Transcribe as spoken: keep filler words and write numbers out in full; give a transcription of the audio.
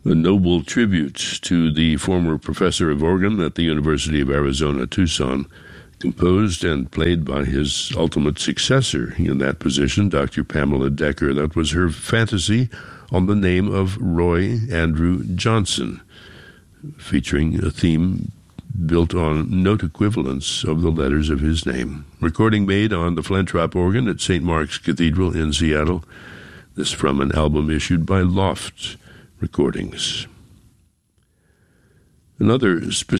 A noble tribute to the former professor of organ at the University of Arizona, Tucson, composed and played by his ultimate successor in that position, Doctor Pamela Decker. That was her fantasy on the name of Roy Andrew Johnson, featuring a theme built on note equivalence of the letters of his name. Recording made on the Flentrop organ at Saint Mark's Cathedral in Seattle. This from an album issued by Loft Recordings. Another specific